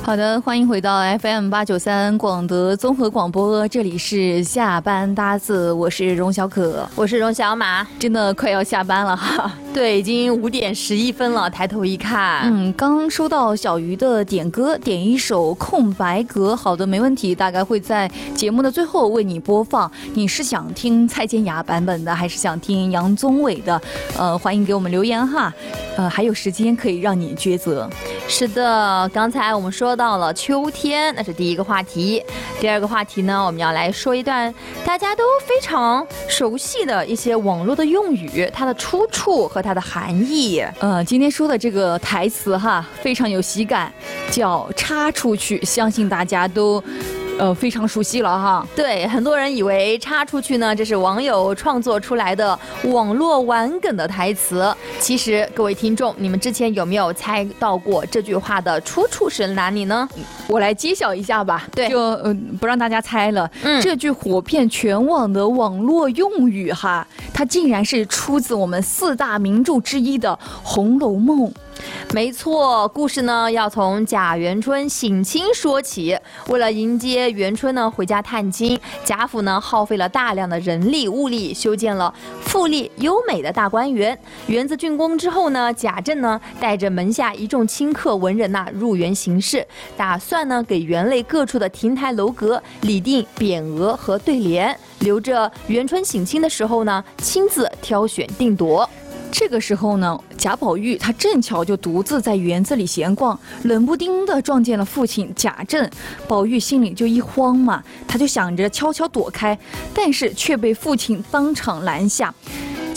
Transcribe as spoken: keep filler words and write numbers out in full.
好的，欢迎回到 F M 八九三广德综合广播，这里是下班搭子，我是荣小可， 我是荣小马， 真的快要下班了哈。 对，已经五点十一分了，抬头一看， 嗯，刚收到小鱼的点歌，点一首空白格。好的，没问题，大概会在节目的最后为你播放。你是想听蔡健雅版本的，还是想听杨宗纬的？呃，欢迎给我们留言哈。呃，还有时间可以让你抉择。 是的，刚才我们说到了秋天，那是第一个话题。第二个话题呢，我们要来说一段大家都非常熟悉的一些网络的用语，它的出处和它的含义。 呃，今天说的这个台词哈，非常有喜感，叫插出去，相信大家都呃，非常熟悉了哈。 对，很多人以为插出去呢，这是网友创作出来的网络玩梗的台词。其实，各位听众，你们之前有没有猜到过这句话的出处是哪里呢？ 我来揭晓一下吧。 对， 就呃不让大家猜了。嗯，这句火遍全网的网络用语哈，它竟然是出自我们四大名著之一的《红楼梦》。 没错，故事呢要从贾元春省亲说起。为了迎接元春呢回家探亲，贾府呢耗费了大量的人力物力，修建了富丽优美的大观园。园子竣工之后呢，贾政呢带着门下一众亲客文人呐、啊、入园行事，打算呢给园内各处的亭台楼阁拟定匾额和对联，留着元春省亲的时候呢亲自挑选定夺。 这个时候呢，贾宝玉他正巧就独自在园子里闲逛，冷不丁的撞见了父亲贾政。宝玉心里就一慌嘛，他就想着悄悄躲开，但是却被父亲当场拦下。